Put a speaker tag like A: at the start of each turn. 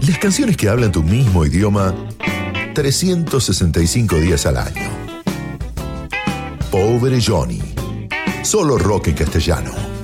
A: Las canciones que hablan tu mismo idioma 365 días al año. Pobre Johnny. Solo rock en castellano.